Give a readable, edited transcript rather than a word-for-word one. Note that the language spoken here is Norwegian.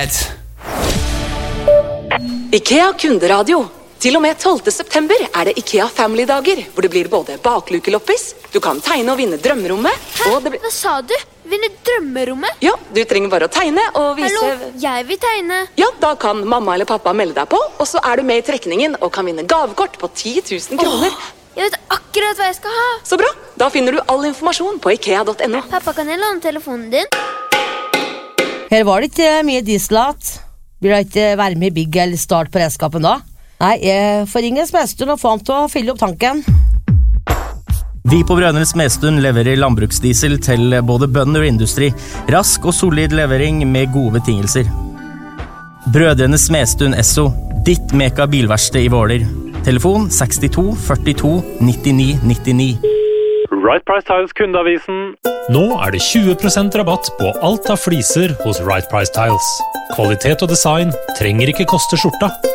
Greit. IKEA kunderadio. Til og med 12. september det IKEA Family-dager, hvor det blir både baklukeloppis, du kan tegne og vinne drømmerommet, og det blir... Hva sa du? Vinne drømmerommet? Ja, du trenger bare å tegne og vise... Hallo, jeg vil tegne. Ja, da kan mamma eller pappa melde deg på, og så du med i trekningen og kan vinne gavekort på 10 000 kroner. Jeg vet akkurat hva jeg skal ha. Så bra, da finner du all informasjon på ikea.no. Pappa, kan jeg låne telefonen din? Her var det ikke mye dieselat. Vil du ikke være med i Big eller start på redskapen da? Nei, jeg får ringe Smestun og få ham til å fylle opp tanken. Vi på Brødrene Smestun leverer landbruksdiesel til både bønder og industri. Rask og solid levering med gode betingelser. Brødrene Smestun Esso, ditt meka bilverksted i Våler. Telefon 62 42 99 99. Right Price Tiles kundeavisen. Nå det 20% rabatt på alt av fliser hos Right Price Tiles. Kvalitet og design trenger ikke koste skjorta.